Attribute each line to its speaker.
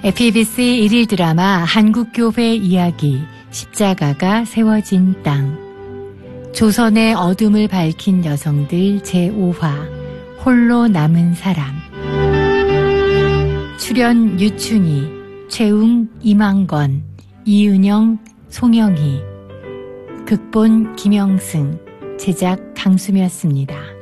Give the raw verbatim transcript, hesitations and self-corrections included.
Speaker 1: 에프이비씨 일일 드라마 한국교회 이야기 십자가가 세워진 땅, 조선의 어둠을 밝힌 여성들 제오화 홀로 남은 사람. 출연 유춘희, 최웅, 이만건, 이은영, 송영희. 극본 김영승, 제작 강수미였습니다.